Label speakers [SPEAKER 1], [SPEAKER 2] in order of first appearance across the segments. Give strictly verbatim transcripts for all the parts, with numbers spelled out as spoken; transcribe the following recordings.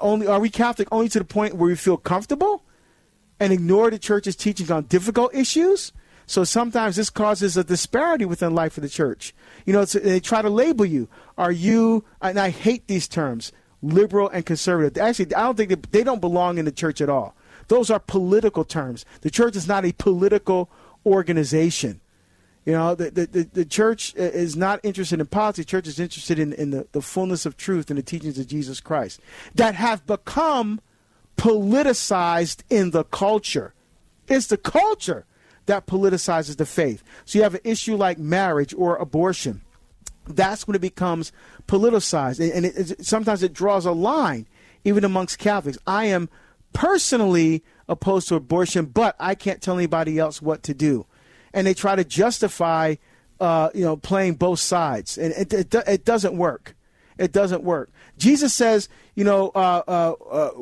[SPEAKER 1] only are we Catholic only to the point where we feel comfortable and ignore the church's teachings on difficult issues? So sometimes this causes a disparity within the life of the church. You know, it's, they try to label you. Are you, and I hate these terms, liberal and conservative. Actually, I don't think they, they don't belong in the church at all. Those are political terms. The church is not a political organization. You know, the, the, the church is not interested in politics. The church is interested in, in the, the fullness of truth and the teachings of Jesus Christ that have become politicized in the culture. It's the culture that politicizes the faith. So you have an issue like marriage or abortion. That's when it becomes politicized. And it, it, sometimes it draws a line, even amongst Catholics. I am personally opposed to abortion, but I can't tell anybody else what to do. And they try to justify, uh, you know, playing both sides. And it, it, it doesn't work. It doesn't work. Jesus says, you know, uh, uh,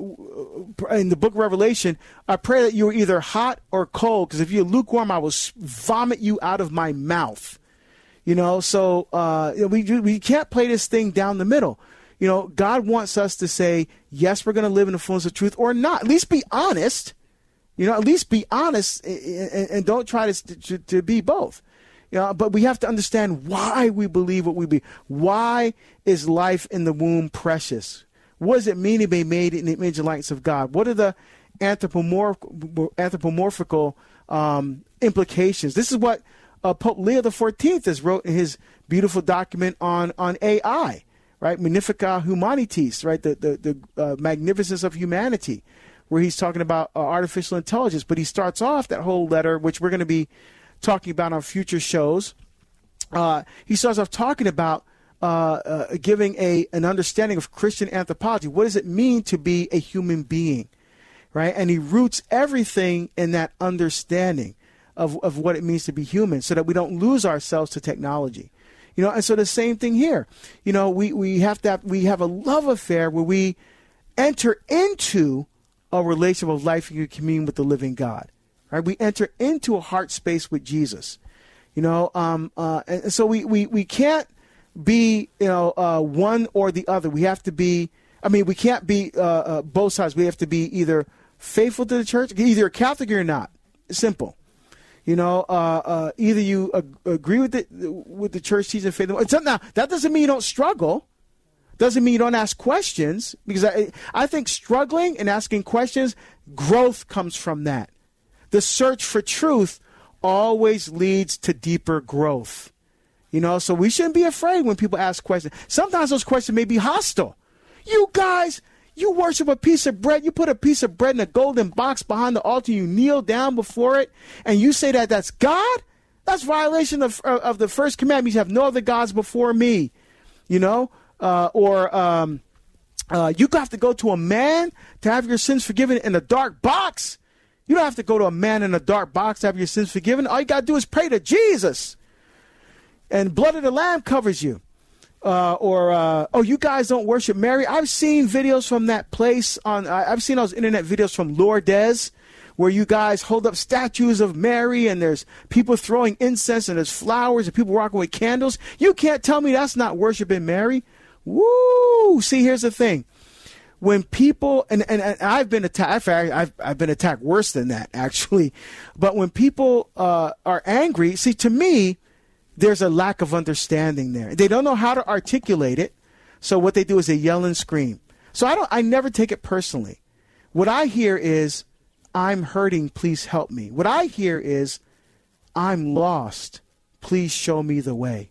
[SPEAKER 1] uh, in the book of Revelation, I pray that you are either hot or cold, because if you're lukewarm, I will vomit you out of my mouth. You know, so uh, we we can't play this thing down the middle. You know, God wants us to say, yes, we're going to live in the fullness of truth, or not. At least be honest. You know, at least be honest and, and don't try to, to to be both. You know, but we have to understand why we believe what we believe. Why is life in the womb precious? What does it mean to be made in the image and likeness of God? What are the anthropomorph- anthropomorphical um, implications? This is what uh, Pope Leo the fourteenth has wrote in his beautiful document on, on A I, right? Magnificat Humanitas, right? The, the, the uh, magnificence of humanity, where he's talking about uh, artificial intelligence. But he starts off that whole letter, which we're going to be talking about on future shows. Uh, he starts off talking about uh, uh, giving a an understanding of Christian anthropology. What does it mean to be a human being, right? And he roots everything in that understanding of, of what it means to be human, so that we don't lose ourselves to technology. You know, and so the same thing here. You know, we, we have to have, we have a love affair where we enter into a relationship of life and communion with the living God. Right? We enter into a heart space with Jesus. You know, um, uh, and so we, we, we can't be, you know, uh, one or the other. We have to be, I mean, we can't be uh, uh, both sides. We have to be either faithful to the church, either a Catholic or you're not. It's simple. You know, uh, uh, either you ag- agree with the, with the church teaching faith. Now, that doesn't mean you don't struggle. Doesn't mean you don't ask questions, because I, I think struggling and asking questions, growth comes from that. The search for truth always leads to deeper growth. You know, so we shouldn't be afraid when people ask questions. Sometimes those questions may be hostile. You guys, you worship a piece of bread. You put a piece of bread in a golden box behind the altar. You kneel down before it, and you say that that's God? That's violation of, of the first commandment. You have no other gods before me. You know, uh, or um, uh, you have to go to a man to have your sins forgiven in a dark box. You don't have to go to a man in a dark box to have your sins forgiven. All you got to do is pray to Jesus. And blood of the Lamb covers you. Uh, or, uh, oh, you guys don't worship Mary? I've seen videos from that place. on. I've seen those internet videos from Lourdes, where you guys hold up statues of Mary, and there's people throwing incense, and there's flowers, and people rocking with candles. You can't tell me that's not worshiping Mary. Woo! See, here's the thing. When people, and, and, and I've been attacked, I've, I've been attacked worse than that, actually. But when people uh, are angry, see, to me, there's a lack of understanding there. They don't know how to articulate it. So what they do is they yell and scream. So I don't, I never take it personally. What I hear is, I'm hurting, please help me. What I hear is, I'm lost, please show me the way.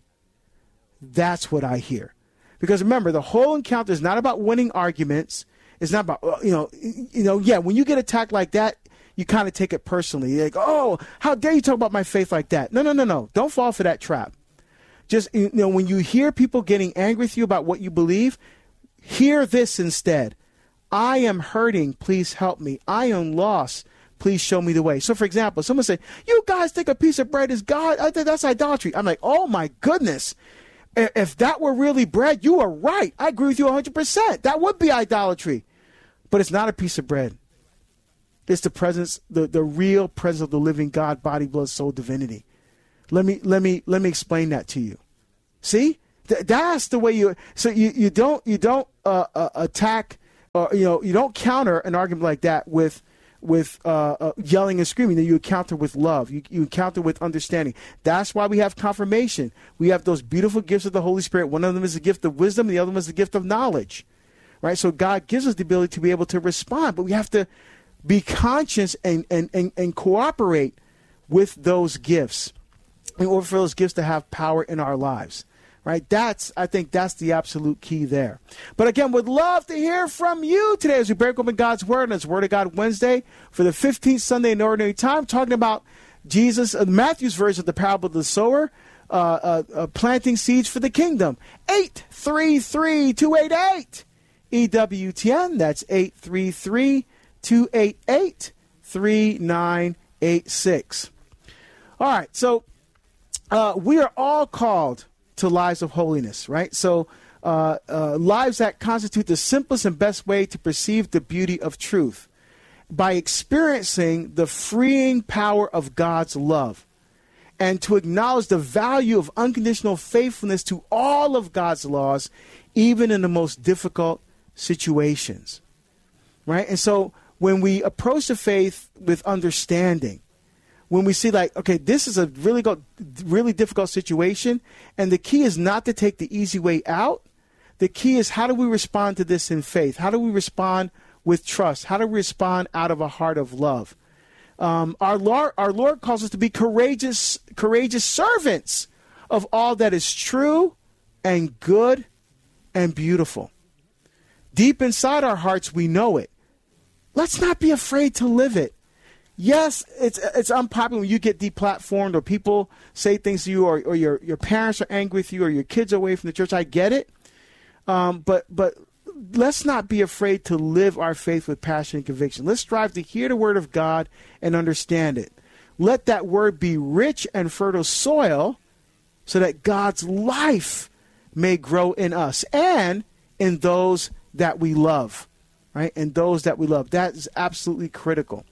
[SPEAKER 1] That's what I hear. Because remember, the whole encounter is not about winning arguments. It's not about, you know, you know, yeah, when you get attacked like that, you kind of take it personally. You're like, oh, how dare you talk about my faith like that? No, no, no, no. Don't fall for that trap. Just, you know, when you hear people getting angry with you about what you believe, hear this instead. I am hurting, please help me. I am lost, please show me the way. So, for example, someone say, you guys think a piece of bread is God? I think that's idolatry. I'm like, oh, my goodness. If that were really bread, you are right. I agree with you one hundred percent. That would be idolatry. But it's not a piece of bread. It's the presence, the, the real presence of the living God, body, blood, soul, divinity. Let me let me let me explain that to you. See, Th- that's the way you. So you, you don't you don't uh, uh, attack uh, you know, you don't counter an argument like that with with uh, uh, yelling and screaming. Then you encounter with love. You, you encounter with understanding. That's why we have confirmation. We have those beautiful gifts of the Holy Spirit. One of them is the gift of wisdom. The other one is the gift of knowledge. Right? So God gives us the ability to be able to respond, but we have to be conscious and, and, and, and cooperate with those gifts in order for those gifts to have power in our lives. Right? That's, I think that's the absolute key there. But again, would love to hear from you today as we break open God's Word on this Word of God Wednesday for the fifteenth Sunday in Ordinary Time, talking about Jesus, uh, Matthew's version of the parable of the sower, uh, uh, uh, planting seeds for the kingdom. eight three three, two eight eight, E W T N. That's eight three three, two eight eight, three nine eight six. All right, so uh, we are all called to lives of holiness, right? So uh, uh, lives that constitute the simplest and best way to perceive the beauty of truth by experiencing the freeing power of God's love and to acknowledge the value of unconditional faithfulness to all of God's laws, even in the most difficult situations, right? And so when we approach the faith with understanding, when we see like, okay, this is a really go, really difficult situation, and the key is not to take the easy way out. The key is, how do we respond to this in faith? How do we respond with trust? How do we respond out of a heart of love? Um, our Lord, our Lord calls us to be courageous, courageous servants of all that is true and good and beautiful. Deep inside our hearts, we know it. Let's not be afraid to live it. Yes, it's it's unpopular when you get deplatformed or people say things to you, or, or your, your parents are angry with you, or your kids are away from the church. I get it. Um, but but let's not be afraid to live our faith with passion and conviction. Let's strive to hear the word of God and understand it. Let that word be rich and fertile soil so that God's life may grow in us and in those that we love, right? And those that we love. That is absolutely critical.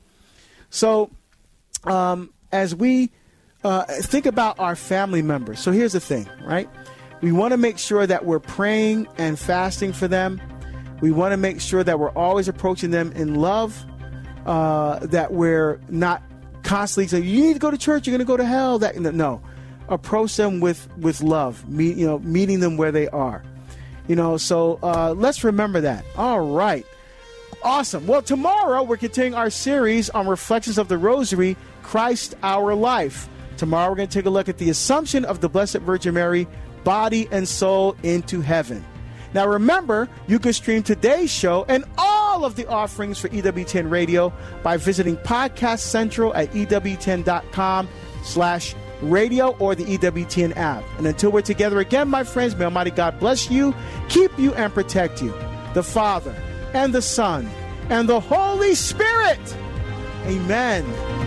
[SPEAKER 1] So um, as we uh, think about our family members, so here's the thing, right? We want to make sure that we're praying and fasting for them. We want to make sure that we're always approaching them in love, uh, that we're not constantly saying, you need to go to church, you're going to go to hell. That No, approach them with, with love, meet, you know, meeting them where they are. You know, so uh, let's remember that. All right. Awesome. Well, tomorrow we're continuing our series on Reflections of the Rosary, Christ Our Life. Tomorrow we're going to take a look at the Assumption of the Blessed Virgin Mary, body and soul into heaven. Now remember, you can stream today's show and all of the offerings for E W T N Radio by visiting Podcast Central at E W T N dot com slash radio or the E W T N app. And until we're together again, my friends, may Almighty God bless you, keep you, and protect you. The Father, and the Son, and the Holy Spirit. Amen.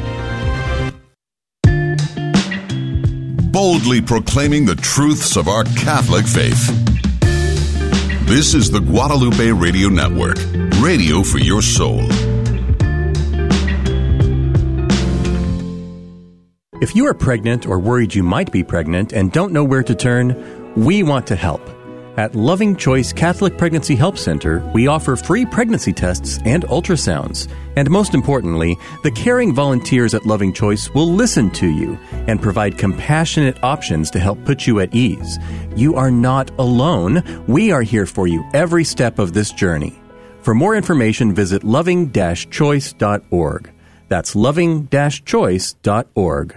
[SPEAKER 2] Boldly proclaiming the truths of our Catholic faith. This is the Guadalupe Radio Network, radio for your soul.
[SPEAKER 3] If you are pregnant or worried you might be pregnant and don't know where to turn, we want to help. At Loving Choice Catholic Pregnancy Help Center, we offer free pregnancy tests and ultrasounds. And most importantly, the caring volunteers at Loving Choice will listen to you and provide compassionate options to help put you at ease. You are not alone. We are here for you every step of this journey. For more information, visit loving dash choice dot org. That's loving dash choice dot org.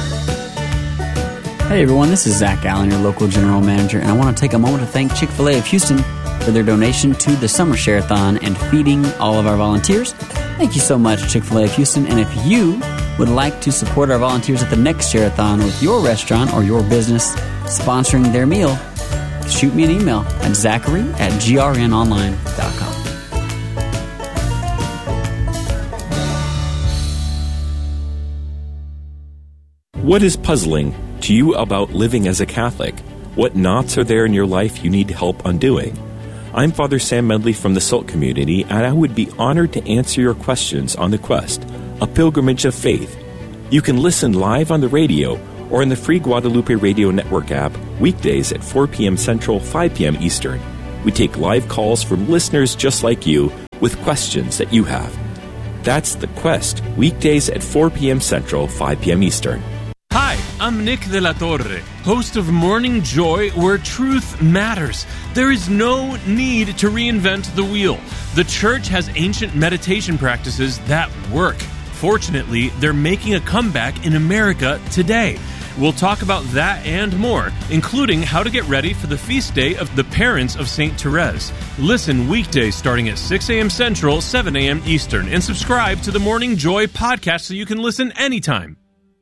[SPEAKER 4] Hey everyone, this is Zach Allen, your local general manager, and I want to take a moment to thank Chick-fil-A of Houston for their donation to the Summer Share-a-thon and feeding all of our volunteers. Thank you so much, Chick-fil-A of Houston, and if you would like to support our volunteers at the next Share-a-thon with your restaurant or your business sponsoring their meal, shoot me an email at zachary at g r n online dot com.
[SPEAKER 5] What is puzzling to you about living as a Catholic? What knots are there in your life you need help undoing? I'm Father Sam Medley from the Salt Community, and I would be honored to answer your questions on The Quest, a pilgrimage of faith. You can listen live on the radio or in the free Guadalupe Radio Network app weekdays at four p.m. Central, five p.m. Eastern. We take live calls from listeners just like you with questions that you have. That's The Quest, weekdays at four p.m. Central, five p.m. Eastern.
[SPEAKER 6] Hi, I'm Nick de la Torre, host of Morning Joy, where truth matters. There is no need to reinvent the wheel. The church has ancient meditation practices that work. Fortunately, they're making a comeback in America today. We'll talk about that and more, including how to get ready for the feast day of the parents of Saint Therese. Listen weekdays starting at six a.m. Central, seven a.m. Eastern, and subscribe to the Morning Joy podcast so you can listen anytime.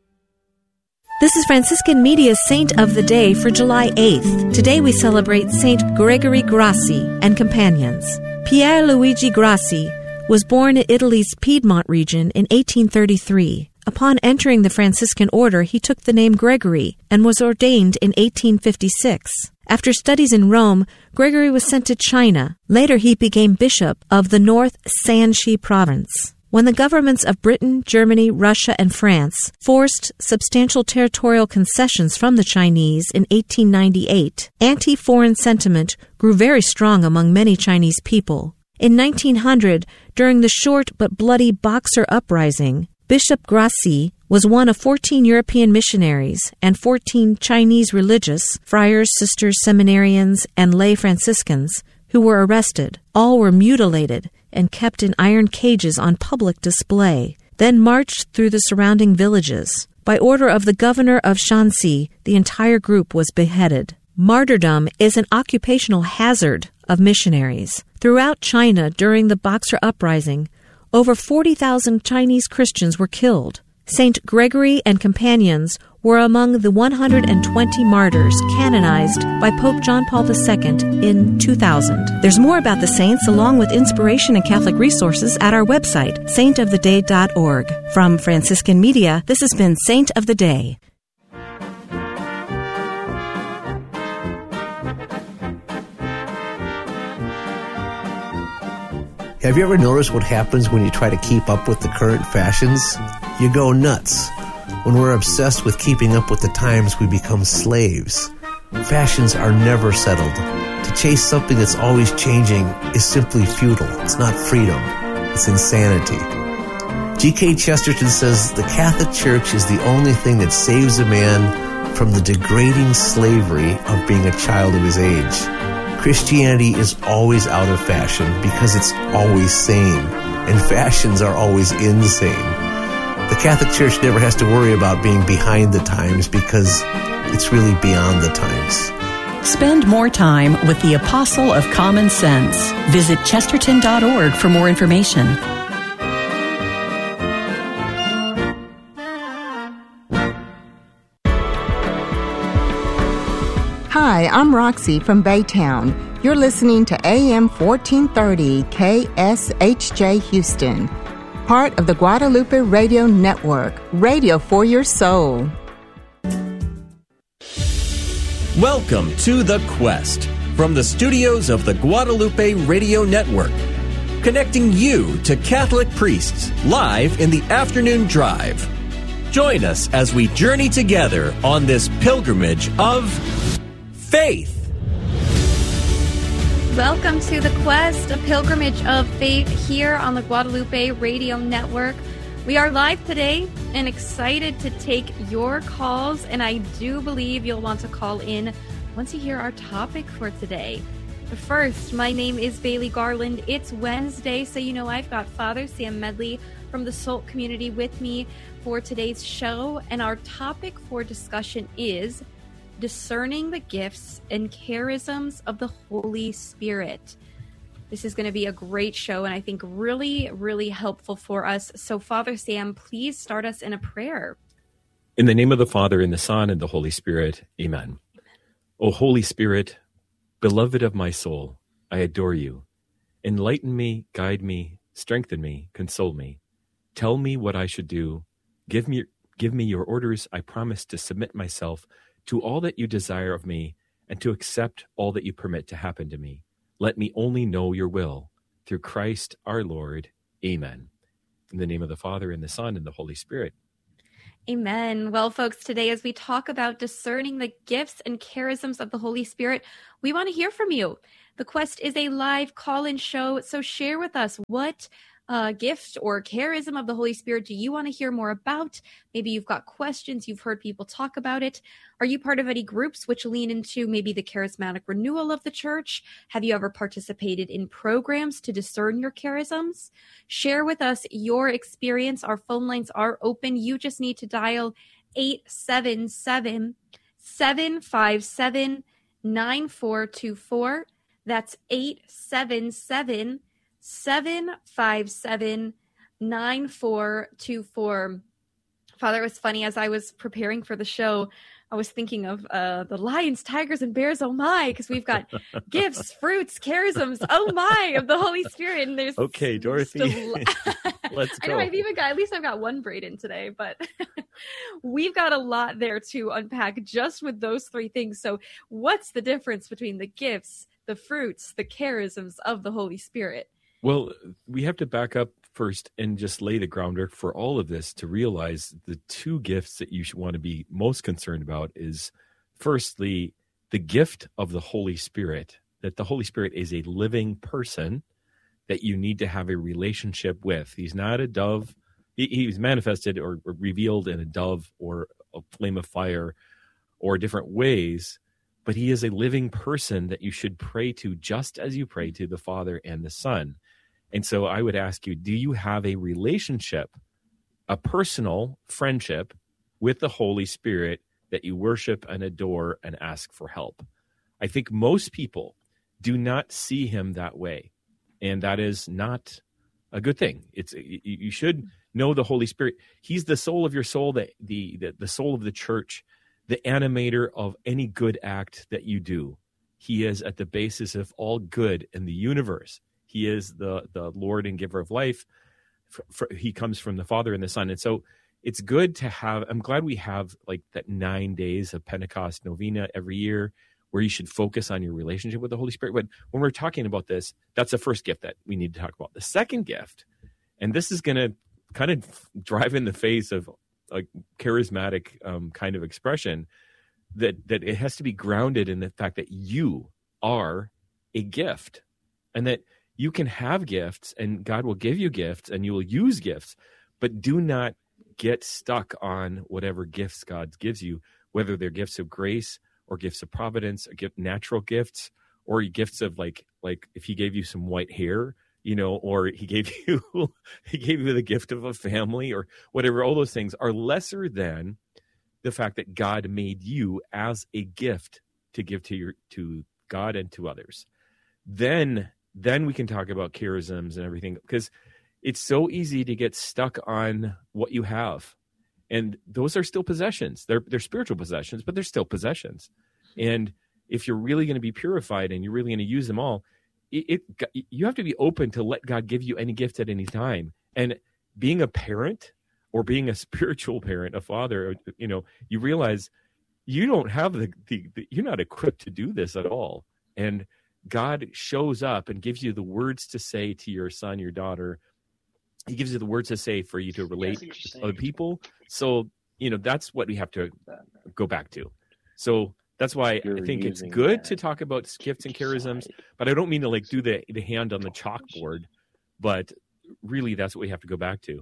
[SPEAKER 7] This is Franciscan Media's Saint of the Day for July eighth. Today we celebrate Saint Gregory Grassi and companions. Pier Luigi Grassi was born in Italy's Piedmont region in eighteen thirty-three. Upon entering the Franciscan order, he took the name Gregory and was ordained in eighteen fifty-six. After studies in Rome, Gregory was sent to China. Later, he became bishop of the North Shanxi province. When the governments of Britain, Germany, Russia, and France forced substantial territorial concessions from the Chinese in eighteen ninety-eight, anti-foreign sentiment grew very strong among many Chinese people. In nineteen hundred, during the short but bloody Boxer Uprising, Bishop Grassi was one of fourteen European missionaries and fourteen Chinese religious, friars, sisters, seminarians, and lay Franciscans, who were arrested. All were mutilated and kept in iron cages on public display, then marched through the surrounding villages. By order of the governor of Shanxi, the entire group was beheaded. Martyrdom is an occupational hazard of missionaries. Throughout China during the Boxer Uprising, over forty thousand Chinese Christians were killed. Saint Gregory and companions were among the one hundred twenty martyrs canonized by Pope John Paul the Second in two thousand. There's more about the saints along with inspiration and Catholic resources at our website, saint of the day dot org. From Franciscan Media, this has been Saint of the Day.
[SPEAKER 8] Have you ever noticed what happens when you try to keep up with the current fashions? You go nuts. When we're obsessed with keeping up with the times, we become slaves. Fashions are never settled. To chase something that's always changing is simply futile. It's not freedom. It's insanity. G K Chesterton says the Catholic Church is the only thing that saves a man from the degrading slavery of being a child of his age. Christianity is always out of fashion because it's always sane, and fashions are always insane. The Catholic Church never has to worry about being behind the times because it's really beyond the times.
[SPEAKER 9] Spend more time with the Apostle of Common Sense. Visit chesterton dot org for more information.
[SPEAKER 10] Hi, I'm Roxy from Baytown. You're listening to A M fourteen thirty K S H J Houston, part of the Guadalupe Radio Network, radio for your soul.
[SPEAKER 3] Welcome to The Quest from the studios of the Guadalupe Radio Network, connecting you to Catholic priests live in the afternoon drive. Join us as we journey together on this pilgrimage of faith.
[SPEAKER 11] Welcome to The Quest, a pilgrimage of faith here on the Guadalupe Radio Network. We are live today and excited to take your calls, and I do believe you'll want to call in once you hear our topic for today. But first, my name is Bailey Garland. It's Wednesday, so you know I've got Father Sam Medley from the Salt community with me for today's show, and our topic for discussion is discerning the gifts and charisms of the Holy Spirit. This is going to be a great show, and I think really, really helpful for us. So, Father Sam, please start us in a prayer.
[SPEAKER 5] In the name of the Father, and the Son, and the Holy Spirit, amen. Amen. O Holy Spirit, beloved of my soul, I adore you. Enlighten me, guide me, strengthen me, console me. Tell me what I should do. Give me, give me your orders. I promise to submit myself to all that you desire of me, and to accept all that you permit to happen to me. Let me only know your will. Through Christ our Lord. Amen. In the name of the Father, and the Son, and the Holy Spirit.
[SPEAKER 11] Amen. Well, folks, today as we talk about discerning the gifts and charisms of the Holy Spirit, we want to hear from you. The Quest is a live call-in show, so share with us what uh, gift or charism of the Holy Spirit do you want to hear more about? Maybe you've got questions, you've heard people talk about it. Are you part of any groups which lean into maybe the charismatic renewal of the church? Have you ever participated in programs to discern your charisms? Share with us your experience. Our phone lines are open. You just need to dial eight seven seven, seven five seven, nine four two four. That's eight seven seven, seven five seven, nine four two four. Father, it was funny as I was preparing for the show, I was thinking of uh, the lions, tigers, and bears, oh my, because we've got gifts, fruits, charisms, oh my, of the Holy Spirit. And there's
[SPEAKER 5] okay, Dorothy, let's go.
[SPEAKER 11] I know, I've even got, at least I've got one braid in today, but we've got a lot there to unpack just with those three things. So what's the difference between the gifts, the fruits, the charisms of the Holy Spirit?
[SPEAKER 5] Well, we have to back up first and just lay the groundwork for all of this to realize the two gifts that you should want to be most concerned about is, firstly, the gift of the Holy Spirit, that the Holy Spirit is a living person that you need to have a relationship with. He's not a dove. He, he's manifested or, or revealed in a dove or a flame of fire or different ways, but he is a living person that you should pray to just as you pray to the Father and the Son. And so I would ask you, do you have a relationship, a personal friendship with the Holy Spirit that you worship and adore and ask for help? I think most people do not see him that way, and that is not a good thing. It's you should know the Holy Spirit. He's the soul of your soul, the the the, the soul of the church, the animator of any good act that you do. He is at the basis of all good in the universe. He is the, the Lord and giver of life. For, for, he comes from the Father and the Son. And so it's good to have, I'm glad we have like that nine days of Pentecost novena every year where you should focus on your relationship with the Holy Spirit. But when we're talking about this, that's the first gift that we need to talk about. The second gift, and this is going to kind of drive in the face of a charismatic um, kind of expression, that, that it has to be grounded in the fact that you are a gift, and that you can have gifts and God will give you gifts and you will use gifts, but do not get stuck on whatever gifts God gives you, whether they're gifts of grace or gifts of providence, or gift, natural gifts, or gifts of like, like if he gave you some white hair, you know, or he gave you, he gave you the gift of a family or whatever. All those things are lesser than the fact that God made you as a gift to give to your, to God and to others. Then Then we can talk about charisms and everything, because it's so easy to get stuck on what you have. And those are still possessions. They're, they're spiritual possessions, but they're still possessions. And if you're really going to be purified and you're really going to use them all, it, it you have to be open to let God give you any gift at any time. And being a parent or being a spiritual parent, a father, you know, you realize you don't have the, the, the you're not equipped to do this at all. And God shows up and gives you the words to say to your son, your daughter. He gives you the words to say for you to relate to other people. So, you know, that's what we have to go back to. So that's why You're I think it's good that. to talk about gifts and charisms, but I don't mean to like do the, the hand on the chalkboard, but really that's what we have to go back to.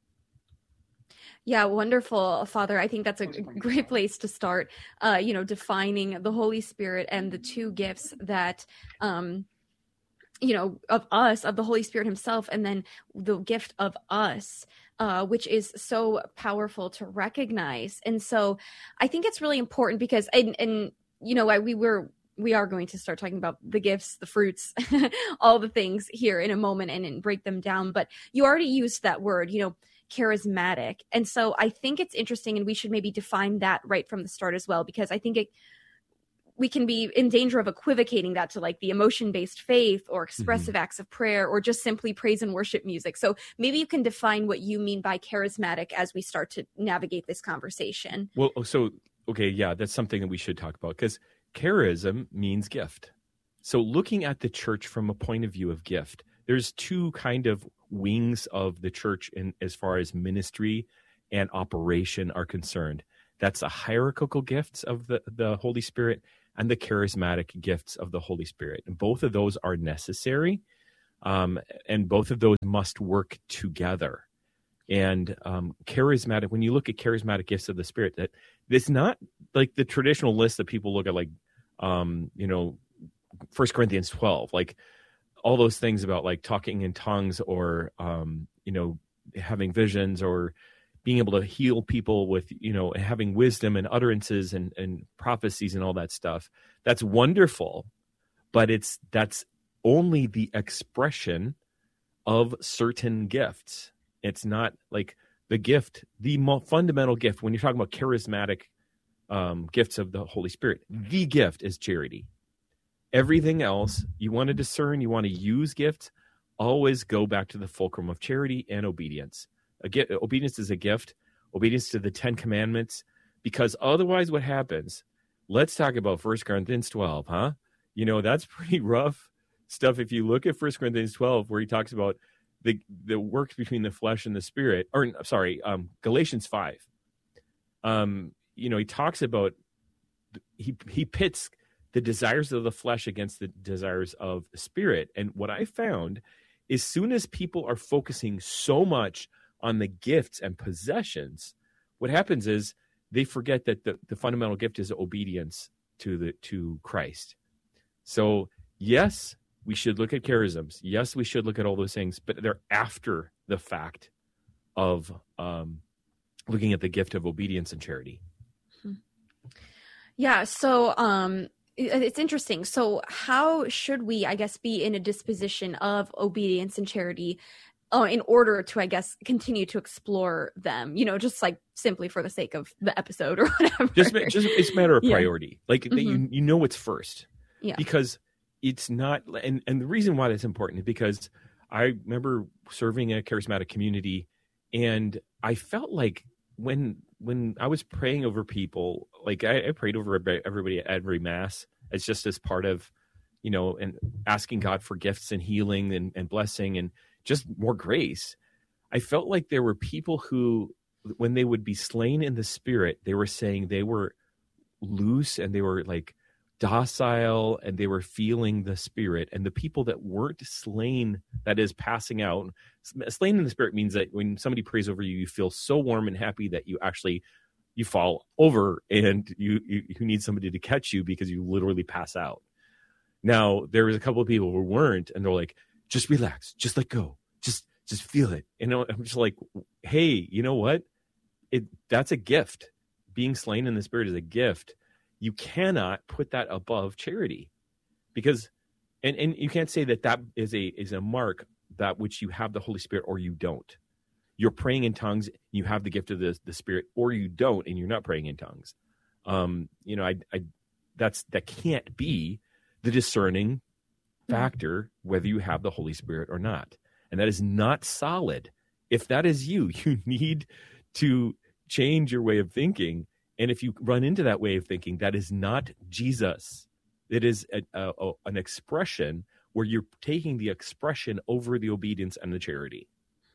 [SPEAKER 11] Yeah, wonderful, Father. I think that's a great place to start, uh, you know, defining the Holy Spirit and the two gifts that, um, you know, of us, of the Holy Spirit himself, and then the gift of us, uh, which is so powerful to recognize. And so I think it's really important because, and, and you know, we were, we are going to start talking about the gifts, the fruits, all the things here in a moment and, and break them down. But you already used that word, you know, charismatic. And so I think it's interesting, and we should maybe define that right from the start as well, because I think it, we can be in danger of equivocating that to like the emotion-based faith or expressive mm-hmm. acts of prayer or just simply praise and worship music. So maybe you can define what you mean by charismatic as we start to navigate this conversation.
[SPEAKER 5] Well, so, okay, yeah, that's something that we should talk about, because charism means gift. So looking at the church from a point of view of gift, there's two kind of wings of the church in as far as ministry and operation are concerned. That's the hierarchical gifts of the, the Holy Spirit and the charismatic gifts of the Holy Spirit. And both of those are necessary, um, and both of those must work together. And um, charismatic, when you look at charismatic gifts of the Spirit, that it's not like the traditional list that people look at, like, um, you know, First Corinthians twelve, like all those things about like talking in tongues or, um, you know, having visions or being able to heal people with, you know, having wisdom and utterances and, and prophecies and all that stuff. That's wonderful, but it's, that's only the expression of certain gifts. It's not like the gift, the mo- fundamental gift, when you're talking about charismatic um, gifts of the Holy Spirit, the gift is charity. Everything else, you want to discern, you want to use gifts, always go back to the fulcrum of charity and obedience. A gift, obedience is a gift, obedience to the Ten Commandments, because otherwise what happens, let's talk about First Corinthians twelve, huh? You know, that's pretty rough stuff. If you look at First Corinthians twelve, where he talks about the the works between the flesh and the spirit, or sorry, um, Galatians five, um, you know, he talks about, he he pits the desires of the flesh against the desires of the spirit. And what I found, as soon as people are focusing so much on the gifts and possessions, what happens is they forget that the, the fundamental gift is obedience to the to Christ. So yes, we should look at charisms. Yes, we should look at all those things, but they're after the fact of um, looking at the gift of obedience and charity.
[SPEAKER 11] Yeah. So um, it's interesting. So how should we, I guess, be in a disposition of obedience and charity uh, in order to, I guess, continue to explore them, you know, just like simply for the sake of the episode or whatever.
[SPEAKER 5] Just, just it's a matter of
[SPEAKER 11] Yeah.
[SPEAKER 5] priority. Like
[SPEAKER 11] Mm-hmm.
[SPEAKER 5] you, you know what's first.
[SPEAKER 11] Yeah.
[SPEAKER 5] Because it's not, and, and the reason why that's important is because I remember serving a charismatic community, and I felt like when when I was praying over people, like I, I prayed over everybody at every mass, as just as part of, you know, and asking God for gifts and healing and, and blessing and just more grace. I felt like there were people who, when they would be slain in the spirit, they were saying they were loose and they were like docile and they were feeling the spirit. And the people that weren't slain, that is passing out, slain in the spirit means that when somebody prays over you, you feel so warm and happy that you actually, you fall over and you, you, you need somebody to catch you because you literally pass out. Now, there was a couple of people who weren't, and they're like, just relax, just let go, just, just feel it. And I'm just like, hey, you know what? It, that's a gift. Being slain in the spirit is a gift. You cannot put that above charity, because, and, and you can't say that that is a, is a mark that which you have the Holy Spirit or you don't. You're praying in tongues, you have the gift of the, the Spirit, or you don't, and you're not praying in tongues. Um, you know, I, I, that's, that can't be the discerning factor whether you have the Holy Spirit or not. And that is not solid. If that is you, you need to change your way of thinking. And if you run into that way of thinking, that is not Jesus. It is a, a, a, an expression where you're taking the expression over the obedience and the charity.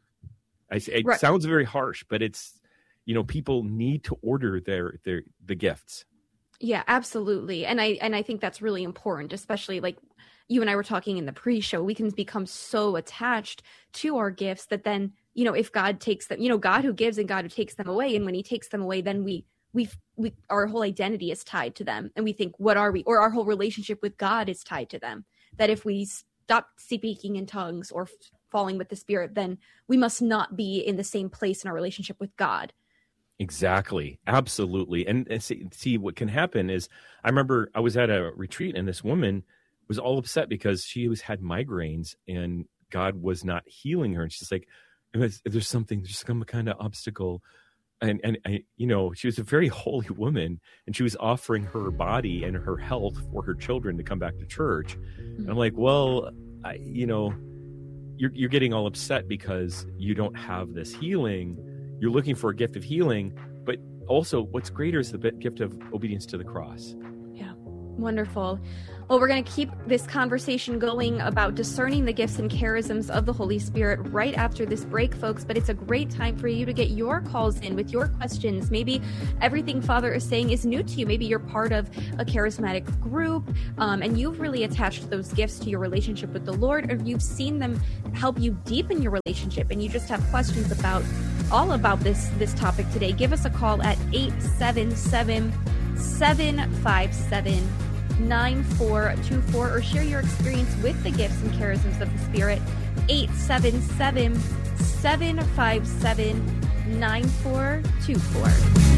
[SPEAKER 5] I say, it
[SPEAKER 11] Right.
[SPEAKER 5] sounds very harsh, but it's, you know, people need to order their, their, the gifts.
[SPEAKER 11] Yeah, absolutely. And I and I think that's really important, especially like you and I were talking in the pre-show. We can become so attached to our gifts that then, you know, if God takes them, you know, God who gives and God who takes them away. And when he takes them away, then we we we our whole identity is tied to them. And we think, what are we? Or our whole relationship with God is tied to them. That if we stop speaking in tongues or f- falling with the Spirit, then we must not be in the same place in our relationship with God.
[SPEAKER 5] Exactly. Absolutely. And, and see, see, what can happen is, I remember I was at a retreat and this woman was all upset because she was had migraines and God was not healing her. And she's like, if there's something, there's some kind of obstacle. And, and, and, you know, she was a very holy woman, and she was offering her body and her health for her children to come back to church. And I'm like, well, I, you know, you're, you're getting all upset because you don't have this healing. You're looking for a gift of healing, but also what's greater is the gift of obedience to the cross.
[SPEAKER 11] Yeah. Wonderful. Well, we're going to keep this conversation going about discerning the gifts and charisms of the Holy Spirit right after this break, folks. But it's a great time for you to get your calls in with your questions. Maybe everything Father is saying is new to you. Maybe you're part of a charismatic group um, and you've really attached those gifts to your relationship with the Lord, or you've seen them help you deepen your relationship and you just have questions about all about this, this topic today. Give us a call at eight seven seven, seven five seven, nine four two four or share your experience with the gifts and charisms of the Spirit. eight seven seven, seven five seven, nine four two four.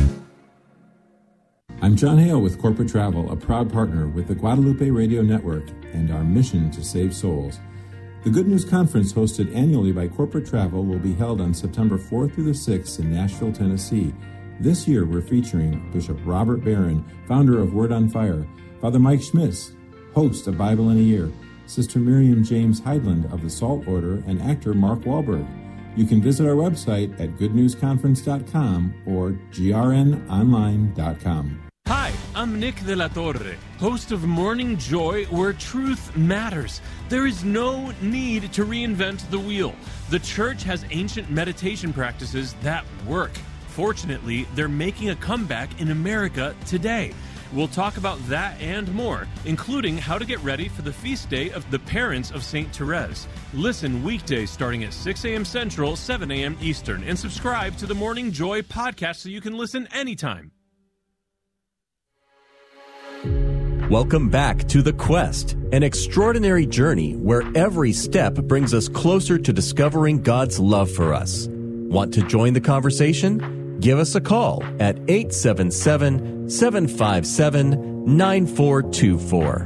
[SPEAKER 12] I'm John Hale with Corporate Travel, a proud partner with the Guadalupe Radio Network and our mission to save souls. The Good News Conference, hosted annually by Corporate Travel, will be held on September fourth through the sixth in Nashville, Tennessee. This year, we're featuring Bishop Robert Barron, founder of Word on Fire, Father Mike Schmitz, host of Bible in a Year, Sister Miriam James Heidland of the Salt Order, and actor Mark Wahlberg. You can visit our website at good news conference dot com or g r n online dot com.
[SPEAKER 6] Hi, I'm Nick de la Torre, host of Morning Joy, where truth matters. There is no need to reinvent the wheel. The church has ancient meditation practices that work. Fortunately, they're making a comeback in America today. We'll talk about that and more, including how to get ready for the feast day of the parents of Saint Therese. Listen weekdays starting at six a.m. Central, seven a.m. Eastern, and subscribe to the Morning Joy podcast so you can listen anytime.
[SPEAKER 3] Welcome back to The Quest, an extraordinary journey where every step brings us closer to discovering God's love for us. Want to join the conversation? Give us a call at eight seven seven, seven five seven, nine four two four.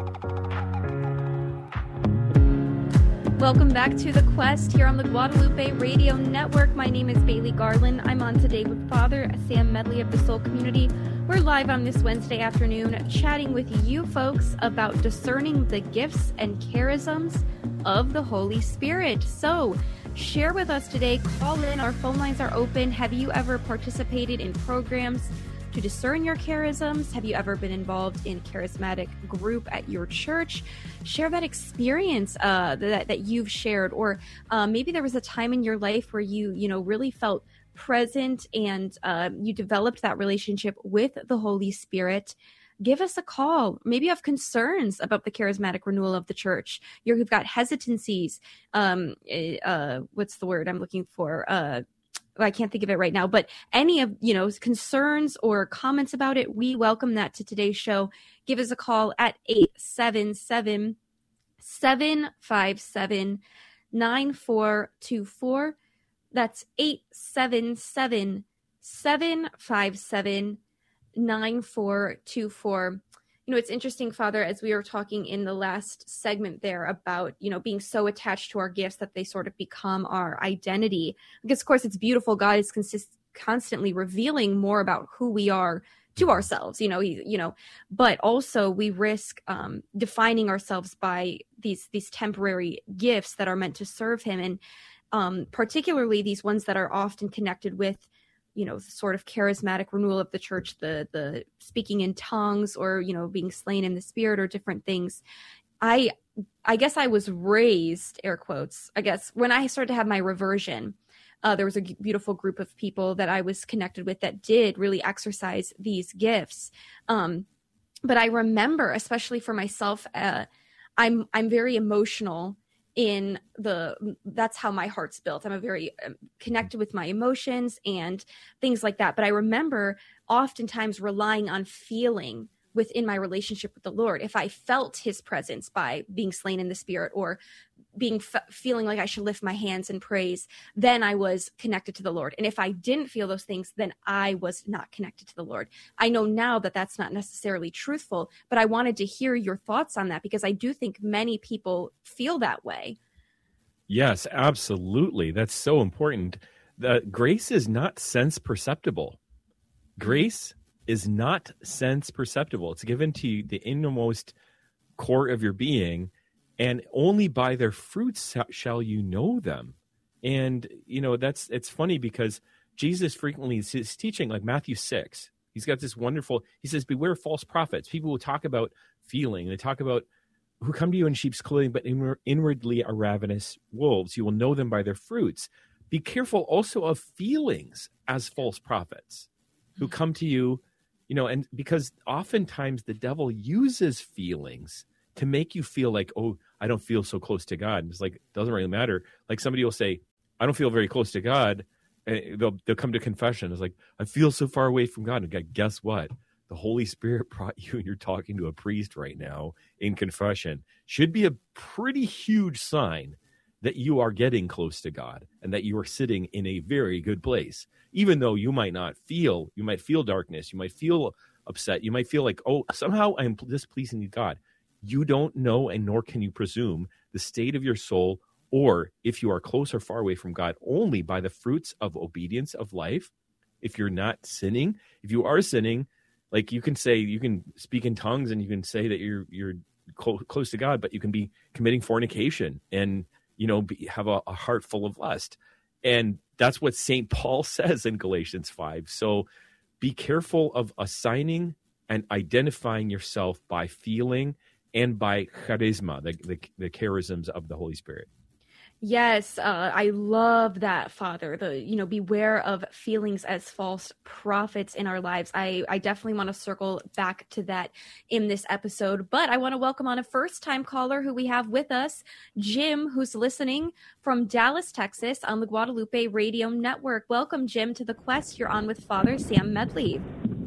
[SPEAKER 11] Welcome back to The Quest here on the Guadalupe Radio Network. My name is Bailey Garland. I'm on today with Father Sam Medley of the Soul Community. We're live on this Wednesday afternoon chatting with you folks about discerning the gifts and charisms of the Holy Spirit. So, share with us today. Call in. Our phone lines are open. Have you ever participated in programs to discern your charisms? Have you ever been involved in a charismatic group at your church? Share that experience uh, that, that you've shared. Or uh, maybe there was a time in your life where you, you know, really felt present and uh, you developed that relationship with the Holy Spirit. Give us a call. Maybe you have concerns about the charismatic renewal of the church. You've got hesitancies. Um, uh, what's the word I'm looking for? Uh, I can't think of it right now, but any of, you know, concerns or comments about it, we welcome that to today's show. Give us a call at eight seven seven, seven five seven, nine four two four. That's eight seven seven, seven five seven, nine four two four. You know, it's interesting, Father, as we were talking in the last segment there about, you know, being so attached to our gifts that they sort of become our identity. Because, of course, it's beautiful. God is consist- constantly revealing more about who we are to ourselves, you know, he, you know, but also we risk um, defining ourselves by these these temporary gifts that are meant to serve him. And um, particularly these ones that are often connected with, you know, sort of charismatic renewal of the church, the the speaking in tongues or, you know, being slain in the Spirit or different things. I I guess I was raised, air quotes, I guess, when I started to have my reversion, uh, there was a beautiful group of people that I was connected with that did really exercise these gifts. Um, but I remember, especially for myself, uh, I'm I'm very emotional in the, that's how my heart's built. I'm a very um, connected with my emotions and things like that. But I remember oftentimes relying on feeling within my relationship with the Lord. If I felt his presence by being slain in the Spirit or being f- feeling like I should lift my hands in praise, then I was connected to the Lord. And if I didn't feel those things, then I was not connected to the Lord. I know now that that's not necessarily truthful, but I wanted to hear your thoughts on that because I do think many people feel that way.
[SPEAKER 5] Yes, absolutely. That's so important. The grace is not sense perceptible. Grace is not sense perceptible. It's given to you, the innermost core of your being, and only by their fruits shall you know them. And, you know, that's, it's funny because Jesus frequently is teaching, like Matthew six, He's got this wonderful, he says, beware of false prophets. People who talk about feeling, they talk about who come to you in sheep's clothing, but inwardly are ravenous wolves. You will know them by their fruits. Be careful also of feelings as false prophets who come to you, you know, and because oftentimes the devil uses feelings to make you feel like, oh, I don't feel so close to God. And it's like, it doesn't really matter. Like somebody will say, I don't feel very close to God. And they'll, they'll come to confession. It's like, I feel so far away from God. And guess what? The Holy Spirit brought you and you're talking to a priest right now in confession. Should be a pretty huge sign that you are getting close to God and that you are sitting in a very good place. Even though you might not feel, you might feel darkness, you might feel upset, you might feel like, oh, somehow I'm displeasing to God. You don't know, and nor can you presume the state of your soul, or if you are close or far away from God, only by the fruits of obedience of life. If you're not sinning, if you are sinning, like you can say, you can speak in tongues and you can say that you're you're close, close to God, but you can be committing fornication and, you know, be, have a, a heart full of lust. And that's what Saint Paul says in Galatians five. So be careful of assigning and identifying yourself by feeling and by charisma, the, the, the charisms of the Holy Spirit.
[SPEAKER 11] Yes, uh, I love that, Father. The, you know, beware of feelings as false prophets in our lives. I, I definitely want to circle back to that in this episode, but I want to welcome on a first-time caller who we have with us, Jim, who's listening from Dallas, Texas on the Guadalupe Radio Network. Welcome, Jim, to The Quest. You're on with Father Sam Medley.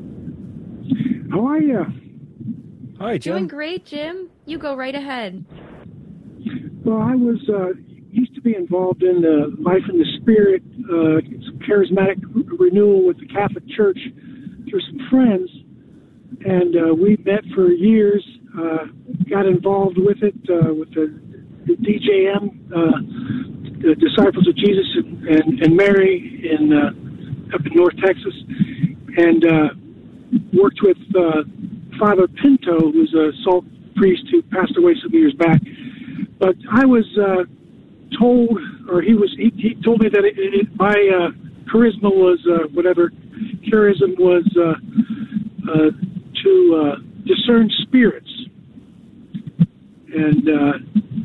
[SPEAKER 13] How are you?
[SPEAKER 5] Hi, Jim.
[SPEAKER 11] Doing great, Jim. You go right ahead.
[SPEAKER 13] Well, I was... Uh, used to be involved in uh, Life in the Spirit, uh, some charismatic renewal with the Catholic Church through some friends, and uh, we met for years, uh, got involved with it, uh, with the, the D J M, uh, the Disciples of Jesus and, and, and Mary in uh, up in North Texas, and uh, worked with uh, Father Pinto, who's a salt priest who passed away some years back. But I was... Uh, told, or he was, he, he told me that it, it, my uh, charisma was, uh, whatever, charism was uh, uh, to uh, discern spirits. And uh,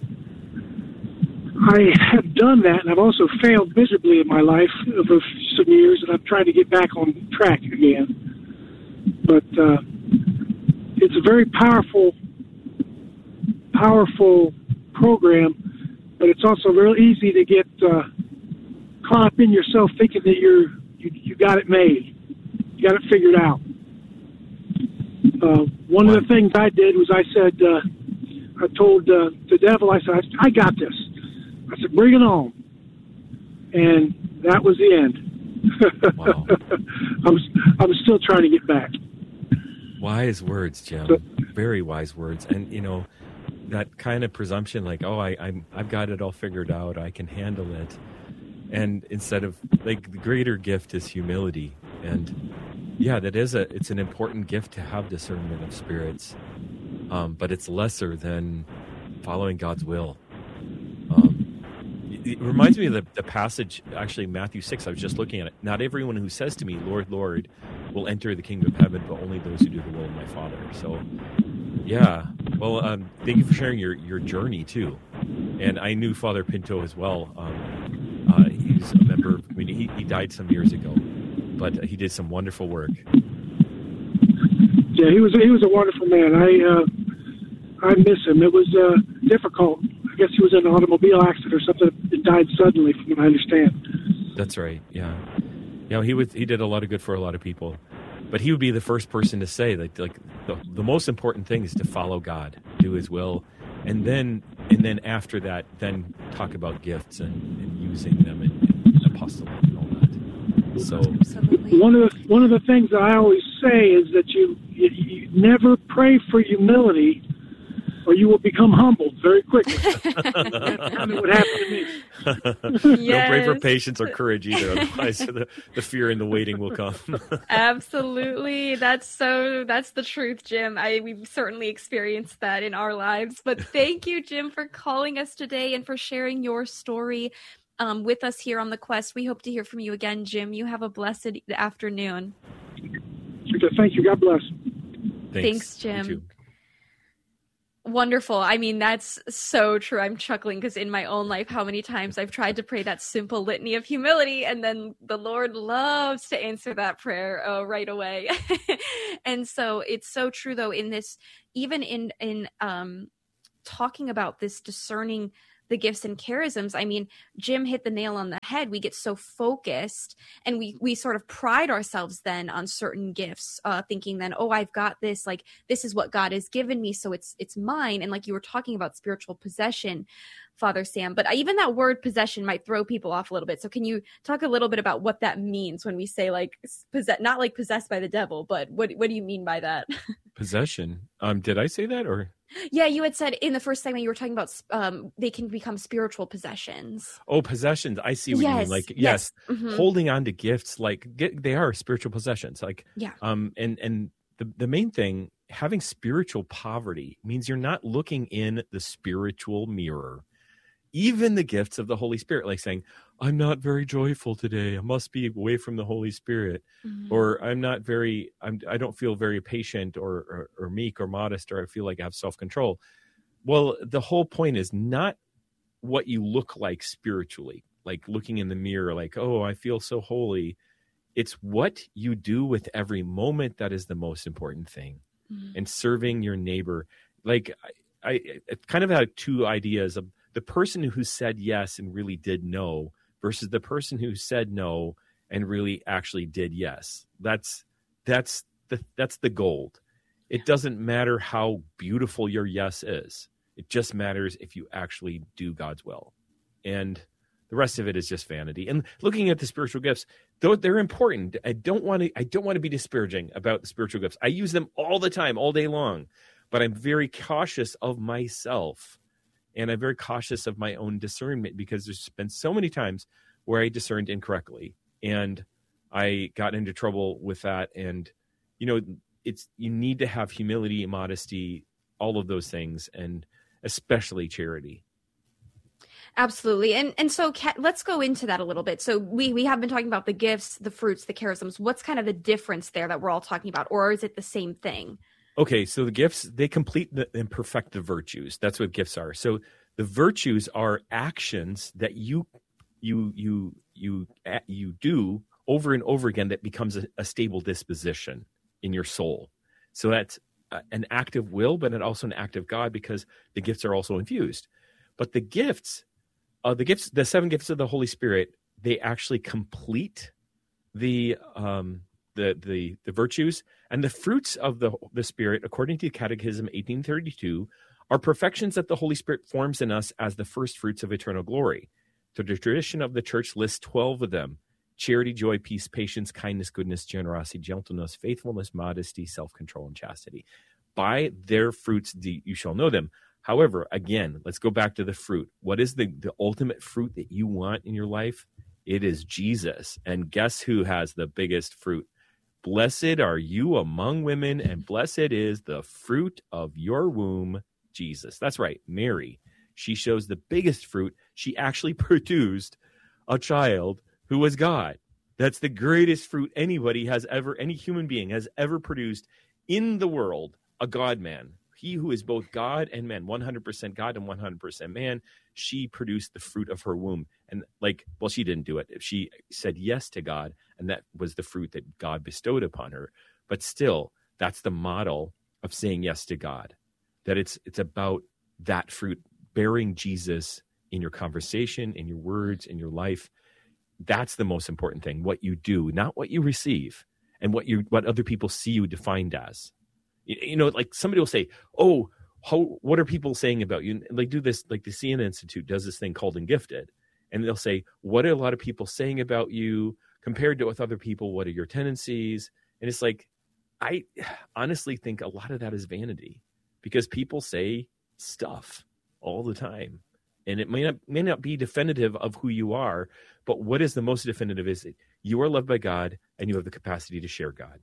[SPEAKER 13] I have done that, and I've also failed miserably in my life over some years, and I'm trying to get back on track again. But uh, it's a very powerful, powerful program. But it's also real easy to get uh, caught up in yourself thinking that you're you, you got it made, you got it figured out. Uh, one of the things I did was I said, uh, I told uh, the devil, I said, I got this. I said, bring it on. And that was the end.
[SPEAKER 5] Wow.
[SPEAKER 13] I'm, I'm still trying to get back.
[SPEAKER 5] Wise words, Jim.
[SPEAKER 13] So,
[SPEAKER 5] very wise words. And, you know, that kind of presumption, like, oh, I, I'm, I've got it all figured out. I can handle it. And instead of, like, the greater gift is humility. And yeah, that is a, it's an important gift to have discernment of spirits. Um, but it's lesser than following God's will. Um, it, it reminds me of the, the passage, actually, Matthew six, I was just looking at it. Not everyone who says to me, Lord, Lord, will enter the kingdom of heaven, but only those who do the will of my Father. So, yeah. Well, um, thank you for sharing your, your journey, too. And I knew Father Pinto as well. Um, uh, he's a member of the community. He, he died some years ago, but he did some wonderful work.
[SPEAKER 13] Yeah, he was he was a wonderful man. I uh, I miss him. It was uh, difficult. I guess he was in an automobile accident or something and died suddenly, from what I understand.
[SPEAKER 5] That's right. Yeah, you know, he was he did a lot of good for a lot of people. But he would be the first person to say that, like, the, the most important thing is to follow God, do His will, and then and then after that, then talk about gifts and, and using them in, in apostolate and all that. So
[SPEAKER 11] Absolutely.
[SPEAKER 13] one of the one of the things that I always say is that you you, you never pray for humility, or you will become humbled very quickly. That's kind of what happened to me.
[SPEAKER 11] Yes.
[SPEAKER 5] Don't pray for patience or courage either, otherwise the, the fear and the waiting will come.
[SPEAKER 11] Absolutely. That's so, that's the truth, Jim. I, we've certainly experienced that in our lives. But thank you, Jim, for calling us today and for sharing your story um, with us here on The Quest. We hope to hear from you again, Jim. You have a blessed afternoon.
[SPEAKER 13] Okay, thank you. God bless.
[SPEAKER 11] Thanks, Jim. Wonderful. I mean, that's so true. I'm chuckling because in my own life, how many times I've tried to pray that simple litany of humility, and then the Lord loves to answer that prayer oh, right away. And so it's so true, though, in this, even in in um, talking about this discerning the gifts and charisms. I mean, Jim hit the nail on the head. We get so focused and we, we sort of pride ourselves then on certain gifts, uh, thinking then, oh, I've got this, like, this is what God has given me. So it's, it's mine. And like you were talking about spiritual possession, Father Sam, but even that word possession might throw people off a little bit. So can you talk a little bit about what that means when we say like, possess, not like possessed by the devil, but what, what do you mean by that?
[SPEAKER 5] Possession. Um, did I say that or?
[SPEAKER 11] Yeah, you had said in the first segment you were talking about um, they can become spiritual possessions.
[SPEAKER 5] Oh, possessions. I see what
[SPEAKER 11] yes,
[SPEAKER 5] you mean. Like, yes,
[SPEAKER 11] yes. Mm-hmm.
[SPEAKER 5] Holding on to gifts, like get, they are spiritual possessions. Like,
[SPEAKER 11] yeah.
[SPEAKER 5] Um, and and the the main thing, having spiritual poverty means you're not looking in the spiritual mirror. Even the gifts of the Holy Spirit, like saying, I'm not very joyful today. I must be away from the Holy Spirit. Mm-hmm. Or I'm not very, I'm, I don't feel very patient or, or, or meek or modest, or I feel like I have self-control. Well, the whole point is not what you look like spiritually, like looking in the mirror, like, oh, I feel so holy. It's what you do with every moment that is the most important thing. Mm-hmm. And serving your neighbor. Like I, I, I kind of had two ideas of the person who said yes and really did no versus the person who said no and really actually did yes. That's that's the that's the gold. It doesn't matter how beautiful your yes is. It just matters if you actually do God's will. And the rest of it is just vanity. And looking at the spiritual gifts, though they're important, I don't want to I don't want to be disparaging about the spiritual gifts. I use them all the time, all day long, but I'm very cautious of myself. And I'm very cautious of my own discernment because there's been so many times where I discerned incorrectly and I got into trouble with that. And, you know, it's, you need to have humility, modesty, all of those things, and especially charity.
[SPEAKER 11] Absolutely. And and so Kat, let's go into that a little bit. So we, we have been talking about the gifts, the fruits, the charisms. What's kind of the difference there that we're all talking about? Or is it the same thing?
[SPEAKER 5] Okay, so the gifts, they complete the, and perfect the virtues. That's what gifts are. So the virtues are actions that you you you you you do over and over again that becomes a, a stable disposition in your soul. So that's an act of will, but also an act of God because the gifts are also infused. But the gifts, uh, the gifts, the seven gifts of the Holy Spirit, they actually complete the um, the the the virtues and the fruits of the the Spirit, according to Catechism eighteen thirty-two, are perfections that the Holy Spirit forms in us as the first fruits of eternal glory. So the tradition of the Church lists twelve of them: charity, joy, peace, patience, kindness, goodness, generosity, gentleness, faithfulness, modesty, self-control, and chastity. By their fruits you shall know them. However, again, let's go back to the fruit. What is the, the ultimate fruit that you want in your life? It is Jesus. And guess who has the biggest fruit? Blessed are you among women, and blessed is the fruit of your womb, Jesus. That's right, Mary. She shows the biggest fruit. She actually produced a child who was God. That's the greatest fruit anybody has ever, any human being has ever produced in the world, a God-man. He who is both God and man, one hundred percent God and one hundred percent man, she produced the fruit of her womb. And like, well, she didn't do it. She said yes to God, and that was the fruit that God bestowed upon her. But still, that's the model of saying yes to God, that it's it's about that fruit, bearing Jesus in your conversation, in your words, in your life. That's the most important thing, what you do, not what you receive and what you what other people see you defined as. You know, like somebody will say, oh, how, what are people saying about you? And they do this, like the C N N Institute does this thing called Engifted. And they'll say, what are a lot of people saying about you compared to with other people? What are your tendencies? And it's like, I honestly think a lot of that is vanity because people say stuff all the time. And it may not, may not be definitive of who you are, but what is the most definitive is that you are loved by God and you have the capacity to share God.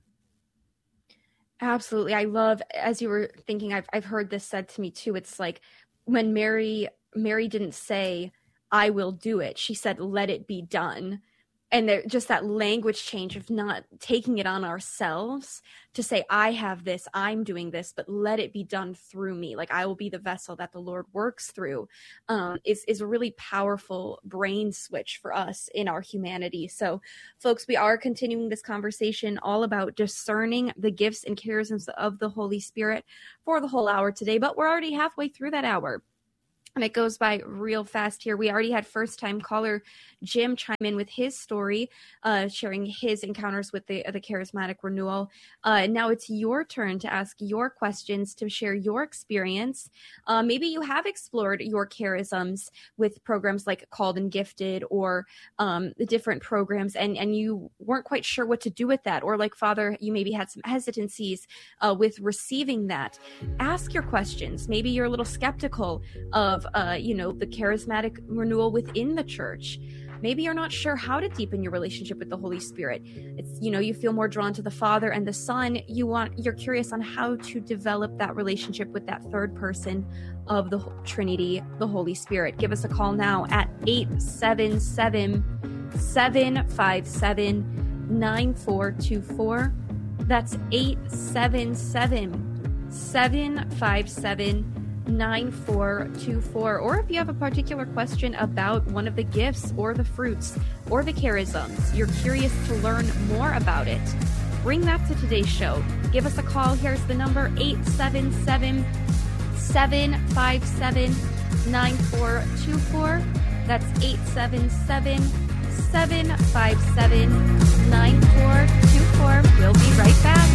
[SPEAKER 11] Absolutely. I love, as you were thinking, I've I've heard this said to me too. It's like when Mary, Mary didn't say, I will do it. She said, let it be done. And there, just that language change of not taking it on ourselves to say, I have this, I'm doing this, but let it be done through me. Like I will be the vessel that the Lord works through, um, is, is a really powerful brain switch for us in our humanity. So folks, we are continuing this conversation all about discerning the gifts and charisms of the Holy Spirit for the whole hour today, but we're already halfway through that hour. And it goes by real fast here. We already had first-time caller Jim chime in with his story, uh, sharing his encounters with the, the charismatic renewal. Uh, now it's your turn to ask your questions, to share your experience. Uh, maybe you have explored your charisms with programs like Called and Gifted, or um, the different programs, and, and you weren't quite sure what to do with that. Or like Father, you maybe had some hesitancies uh, with receiving that. Ask your questions. Maybe you're a little skeptical of Uh, you know, the charismatic renewal within the church. Maybe you're not sure how to deepen your relationship with the Holy Spirit. It's, you know, you feel more drawn to the Father and the Son. You want, you're curious on how to develop that relationship with that third person of the Trinity, the Holy Spirit. Give us a call now at eight seven seven, seven five seven, nine four two four. That's eight seven seven, seven five seven, nine four two four. Or if you have a particular question about one of the gifts or the fruits or the charisms, you're curious to learn more about it, bring that to today's show. Give us a call. Here's the number: eight seven seven, seven five seven, nine four two four. That's eight seven seven, seven five seven, nine four two four. We'll be right back.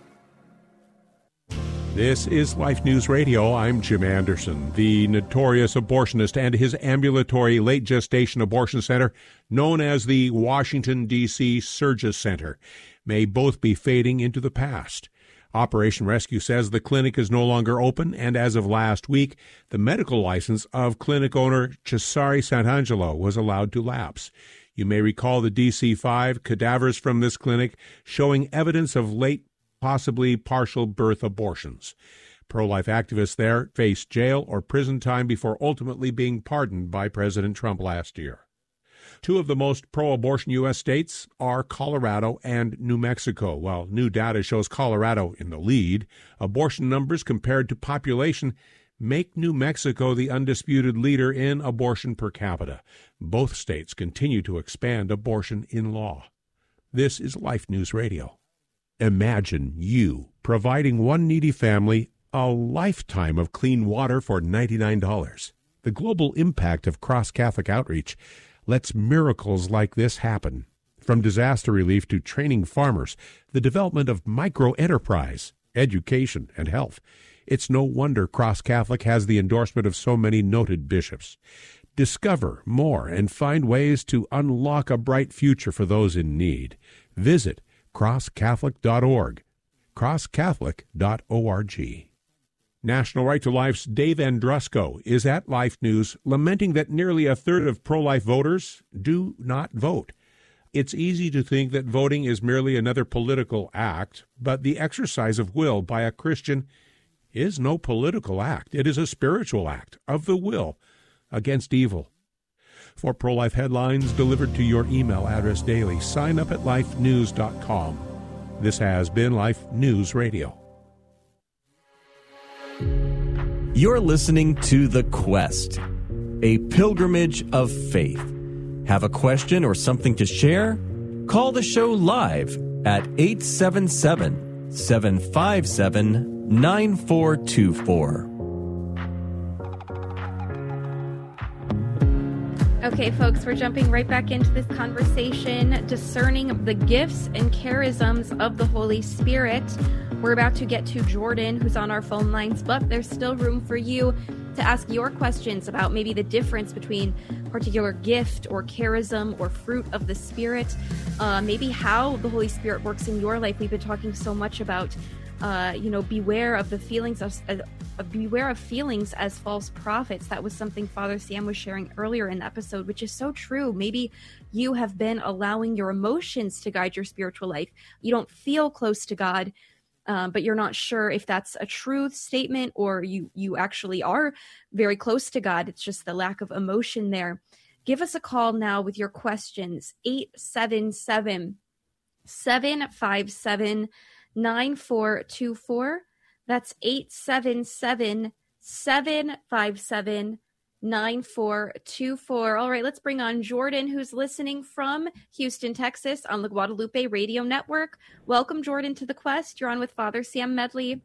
[SPEAKER 14] This is Life News Radio. I'm Jim Anderson. The notorious abortionist and his ambulatory late gestation abortion center, known as the Washington, D C Surges Center, may both be fading into the past. Operation Rescue says the clinic is no longer open, and as of last week, the medical license of clinic owner Cesare Santangelo was allowed to lapse. You may recall the D C five cadavers from this clinic showing evidence of late, possibly partial birth abortions. Pro-life activists there faced jail or prison time before ultimately being pardoned by President Trump last year. Two of the most pro-abortion U S states are Colorado and New Mexico. While new data shows Colorado in the lead, abortion numbers compared to population make New Mexico the undisputed leader in abortion per capita. Both states continue to expand abortion in law. This is Life News Radio. Imagine you providing one needy family a lifetime of clean water for ninety-nine dollars. The global impact of cross-Catholic outreach lets miracles like this happen. From disaster relief to training farmers, the development of micro-enterprise, education, and health. It's no wonder Cross-Catholic has the endorsement of so many noted bishops. Discover more and find ways to unlock a bright future for those in need. Visit cross catholic dot org, cross catholic dot org. National Right to Life's Dave Andrusko is at Life News, lamenting that nearly a third of pro-life voters do not vote. It's easy to think that voting is merely another political act, but the exercise of will by a Christian is no political act. It is a spiritual act of the will against evil. For pro-life headlines delivered to your email address daily, sign up at life news dot com. This has been Life News Radio.
[SPEAKER 3] You're listening to The Quest, a pilgrimage of faith. Have a question or something to share? Call the show live at eight seven seven, seven five seven, nine four two four.
[SPEAKER 11] Okay, folks, we're jumping right back into this conversation, discerning the gifts and charisms of the Holy Spirit. We're about to get to Jordan, who's on our phone lines, but there's still room for you to ask your questions about maybe the difference between particular gift or charism or fruit of the Spirit, uh, maybe how the Holy Spirit works in your life. We've been talking so much about Uh, you know, beware of the feelings of, uh, beware of feelings as false prophets. That was something Father Sam was sharing earlier in the episode, which is so true. Maybe you have been allowing your emotions to guide your spiritual life. You don't feel close to God, um, but you're not sure if that's a truth statement or you, you actually are very close to God. It's just the lack of emotion there. Give us a call now with your questions, eight seven seven, seven five seven, nine four two four. That's eight seven seven, seven five seven, nine four two four. All right, let's bring on Jordan, who's listening from Houston, Texas on the Guadalupe Radio Network. Welcome, Jordan, to The Quest. You're on with Father Sam Medley.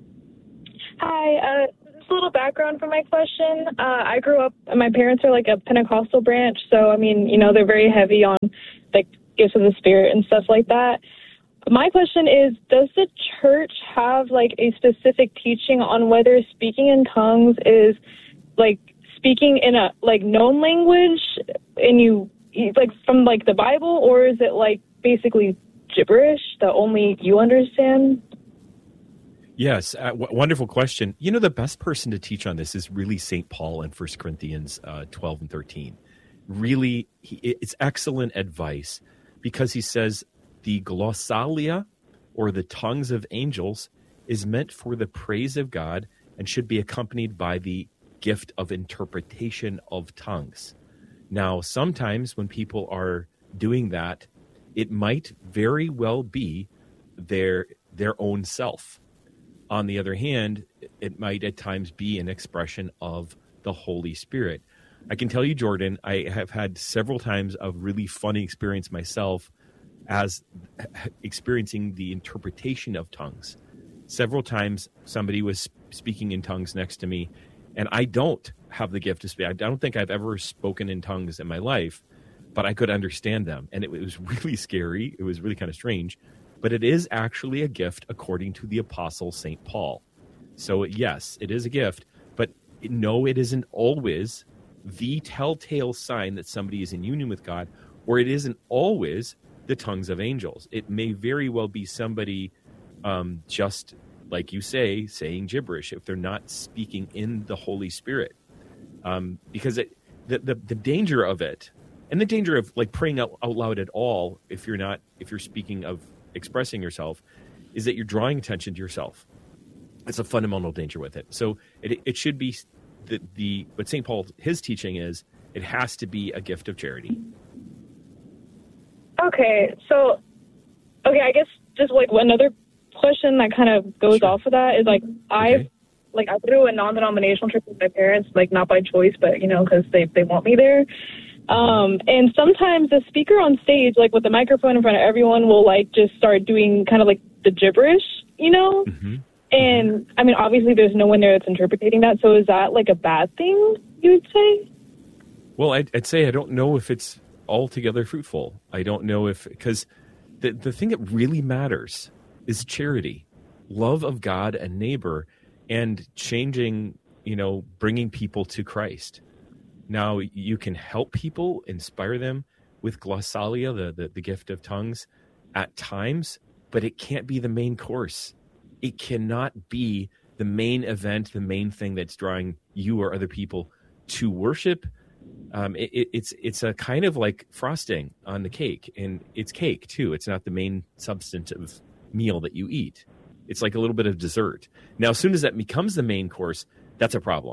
[SPEAKER 15] Hi, uh, just a little background for my question. Uh, I grew up, my parents are like a Pentecostal branch, so, I mean, you know, they're very heavy on, like, gifts of the Spirit and stuff like that. My question is, does the church have, like, a specific teaching on whether speaking in tongues is, like, speaking in a, like, known language, and you, like, from, like, the Bible, or is it, like, basically gibberish that only you understand?
[SPEAKER 5] Yes, uh, w- wonderful question. You know, the best person to teach on this is really Saint Paul in First Corinthians uh, twelve and thirteen. Really, he, it's excellent advice because he says the glossalia, or the tongues of angels, is meant for the praise of God and should be accompanied by the gift of interpretation of tongues. Now, sometimes when people are doing that, it might very well be their their own self. On the other hand, it might at times be an expression of the Holy Spirit. I can tell you, Jordan, I have had several times a really funny experience myself as experiencing the interpretation of tongues. Several times somebody was speaking in tongues next to me, and I don't have the gift to speak. I don't think I've ever spoken in tongues in my life, but I could understand them. And it was really scary. It was really kind of strange. But it is actually a gift according to the Apostle Saint Paul. So yes, it is a gift, but no, it isn't always the telltale sign that somebody is in union with God, or it isn't always the tongues of angels. It may very well be somebody um, just, like you say, saying gibberish if they're not speaking in the Holy Spirit. Um, because it, the, the the danger of it, and the danger of like praying out, out loud at all, if you're not, if you're speaking of expressing yourself, is that you're drawing attention to yourself. It's a fundamental danger with it. So it it should be the the what Saint Paul, his teaching is, it has to be a gift of charity.
[SPEAKER 15] Okay, so okay, I guess just like another question that kind of goes sure. off of that is like I okay. like I go to a non-denominational church with my parents, like not by choice, but you know, because they they want me there. Um, and sometimes the speaker on stage, like with the microphone in front of everyone, will like just start doing kind of like the gibberish, you know? Mm-hmm. And I mean, obviously there's no one there that's interpreting that. So is that like a bad thing, you would say?
[SPEAKER 5] Well, I'd, I'd say I don't know if it's altogether fruitful. I don't know if, because the, the thing that really matters is charity, love of God and neighbor, and changing, you know, bringing people to Christ. Now, you can help people, inspire them with glossalia, the, the, the gift of tongues, at times, but it can't be the main course. It cannot be the main event, the main thing that's drawing you or other people to worship. Um, it, it, it's it's a kind of like frosting on the cake, and it's cake, too. It's not the main substantive meal that you eat. It's like a little bit of dessert. Now, as soon as that becomes the main course, that's a problem.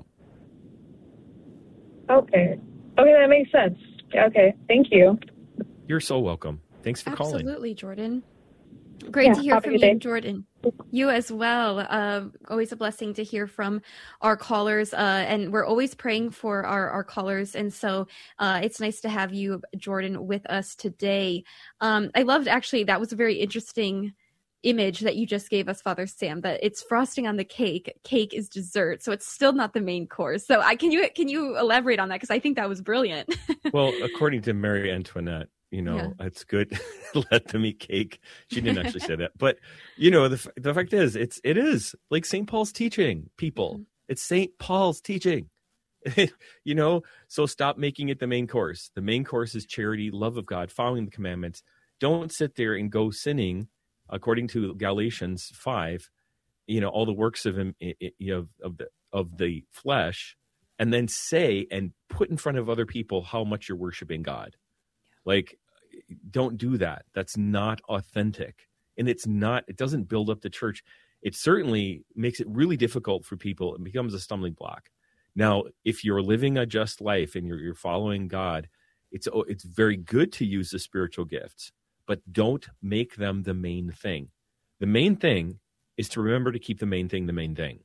[SPEAKER 15] Okay. Okay, that makes sense. Okay, thank you.
[SPEAKER 5] You're so welcome. Thanks for
[SPEAKER 11] Absolutely,
[SPEAKER 5] calling.
[SPEAKER 11] Absolutely, Jordan. Great
[SPEAKER 15] yeah,
[SPEAKER 11] to hear from you,
[SPEAKER 15] day.
[SPEAKER 11] Jordan. You as well. Uh, always a blessing to hear from our callers. Uh, and we're always praying for our, our callers. And so uh, it's nice to have you, Jordan, with us today. Um, I loved, actually, that was a very interesting image that you just gave us, Father Sam, that it's frosting on the cake. Cake is dessert, so it's still not the main course. So I can you can you elaborate on that, because I think that was brilliant.
[SPEAKER 5] Well, according to Marie Antoinette, you know, yeah. It's good. Let them eat cake. She didn't actually say that, but you know, the the fact is, it's it is like Saint Paul's teaching. People, mm-hmm. It's Saint Paul's teaching. You know, so stop making it the main course. The main course is charity, love of God, following the commandments. Don't sit there and go sinning. According to Galatians five, you know, all the works of him, you know, of the of the flesh, and then say and put in front of other people how much you're worshiping God. Like, don't do that. That's not authentic, and it's not. It doesn't build up the church. It certainly makes it really difficult for people. It becomes a stumbling block. Now, if you're living a just life and you're you're following God, It's it's very good to use the spiritual gifts, but don't make them the main thing. The main thing is to remember to keep the main thing the main thing.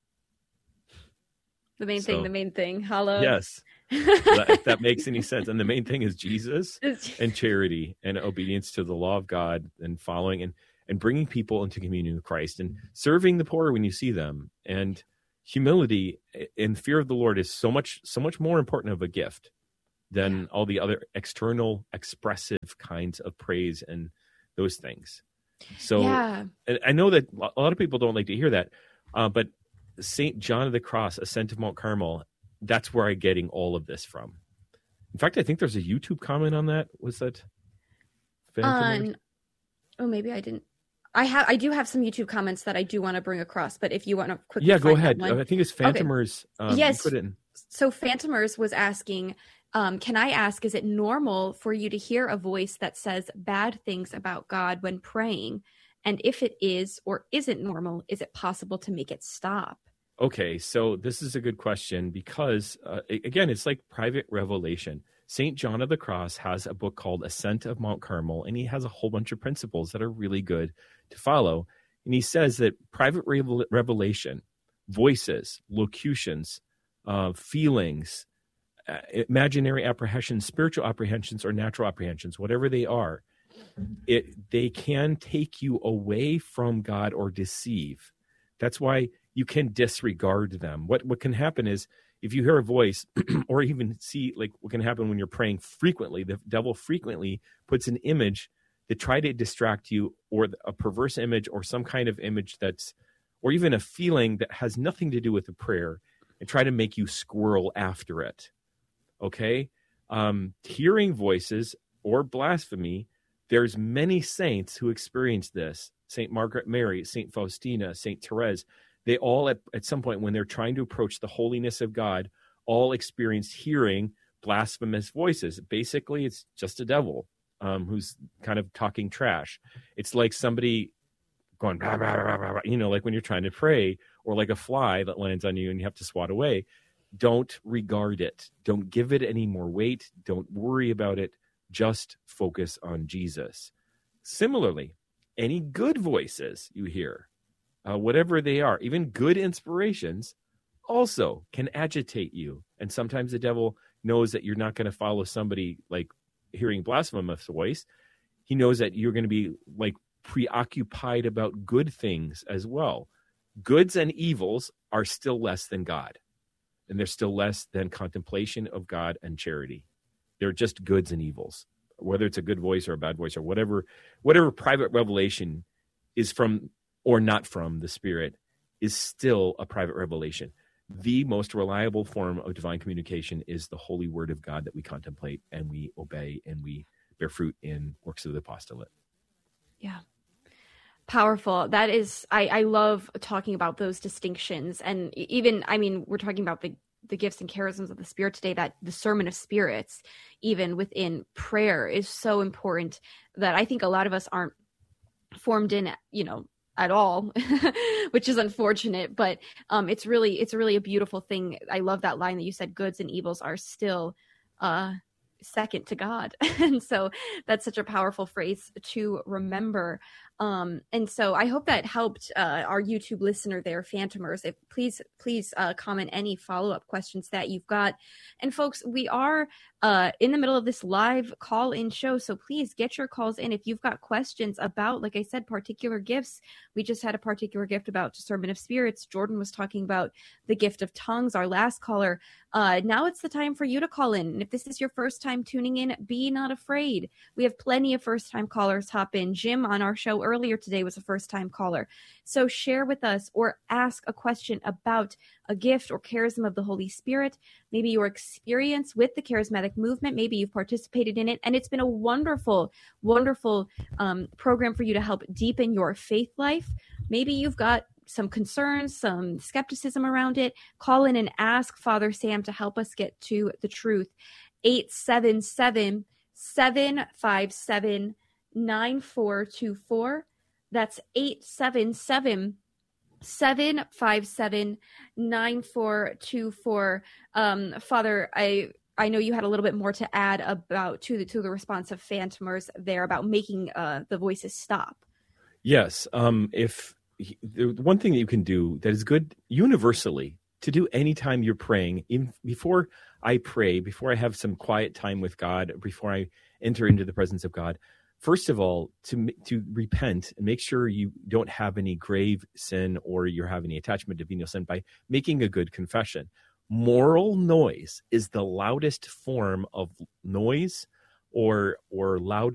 [SPEAKER 11] The main
[SPEAKER 5] So-
[SPEAKER 11] thing, the main thing. Hello.
[SPEAKER 5] Yes. that, if that makes any sense. And the main thing is Jesus and charity and obedience to the law of God and following and, and bringing people into communion with Christ and serving the poor when you see them. And humility and fear of the Lord is so much, so much more important of a gift than all the other external expressive kinds of praise and those things. So
[SPEAKER 11] Yeah.
[SPEAKER 5] and I know that a lot of people don't like to hear that, uh, but Saint John of the Cross, Ascent of Mount Carmel, that's where I'm getting all of this from. In fact, I think there's a YouTube comment on that. Was that? Phantom
[SPEAKER 11] Um, oh, maybe I didn't. I have. I do have some YouTube comments that I do want to bring across. But if you want to quickly,
[SPEAKER 5] yeah, go
[SPEAKER 11] find that
[SPEAKER 5] ahead.
[SPEAKER 11] one-
[SPEAKER 5] I think it's
[SPEAKER 11] Okay.
[SPEAKER 5] Phantomers. Um,
[SPEAKER 11] Yes.
[SPEAKER 5] you put it in.
[SPEAKER 11] So Phantomers was asking, um, can I ask, is it normal for you to hear a voice that says bad things about God when praying? And if it is or isn't normal, is it possible to make it stop?
[SPEAKER 5] Okay, so this is a good question because, uh, a- again, it's like private revelation. Saint John of the Cross has a book called Ascent of Mount Carmel, and he has a whole bunch of principles that are really good to follow. And he says that private revel- revelation, voices, locutions, uh, feelings, uh, imaginary apprehensions, spiritual apprehensions, or natural apprehensions, whatever they are, it they can take you away from God or deceive. That's why you can disregard them. What what can happen is if you hear a voice or even see like what can happen when you're praying frequently, the devil frequently puts an image that try to distract you or a perverse image or some kind of image that's or even a feeling that has nothing to do with the prayer and try to make you squirrel after it. Okay? Um, hearing voices or blasphemy, there's many saints who experience this. Saint Margaret Mary, Saint Faustina, Saint Therese, they all at, at some point when they're trying to approach the holiness of God, all experienced hearing blasphemous voices. Basically, it's just a devil um, who's kind of talking trash. It's like somebody going, blah, blah, blah, blah, blah, you know, like when you're trying to pray, or like a fly that lands on you and you have to swat away. Don't regard it. Don't give it any more weight. Don't worry about it. Just focus on Jesus. Similarly, any good voices you hear, uh, whatever they are, even good inspirations, also can agitate you. And sometimes the devil knows that you're not going to follow somebody like hearing blasphemous voice. He knows that you're going to be like preoccupied about good things as well. Goods and evils are still less than God. And they're still less than contemplation of God and charity. They're just goods and evils, whether it's a good voice or a bad voice or whatever, whatever private revelation is from or not from the Spirit is still a private revelation. The most reliable form of divine communication is the holy word of God that we contemplate and we obey and we bear fruit in works of the apostolate.
[SPEAKER 11] Yeah. Powerful. That is, I, I love talking about those distinctions. And even, I mean, we're talking about the, the gifts and charisms of the Spirit today, that discernment of spirits, even within prayer, is so important that I think a lot of us aren't formed in, you know, at all, which is unfortunate, but um, it's really, it's really a beautiful thing. I love that line that you said, goods and evils are still uh, second to God. And so that's such a powerful phrase to remember. Um, and so I hope that helped uh, our YouTube listener there, Phantomers. If please, please uh, comment any follow-up questions that you've got. And folks, we are uh, in the middle of this live call-in show, so please get your calls in. If you've got questions about, like I said, particular gifts, we just had a particular gift about discernment of spirits. Jordan was talking about the gift of tongues, our last caller. Uh, now it's the time for you to call in. And if this is your first time tuning in, be not afraid. We have plenty of first-time callers hop in. Jim on our show earlier today was a first-time caller. So share with us or ask a question about a gift or charism of the Holy Spirit, maybe your experience with the charismatic movement, maybe you've participated in it, and it's been a wonderful, wonderful um, program for you to help deepen your faith life. Maybe you've got some concerns, some skepticism around it. Call in and ask Father Sam to help us get to the truth. eight seven seven, seven five seven, nine four two four. That's eight seven seven, seven five seven, nine four two four. Um, Father, I I know you had a little bit more to add about to the to the response of phantomers there about making uh, the voices stop.
[SPEAKER 5] Yes. Um, if the one thing that you can do that is good universally to do anytime you're praying, even before I pray, before I have some quiet time with God, before I enter into the presence of God, first of all, to to repent and make sure you don't have any grave sin or you're having any attachment to venial sin by making a good confession. Moral noise is the loudest form of noise or or loud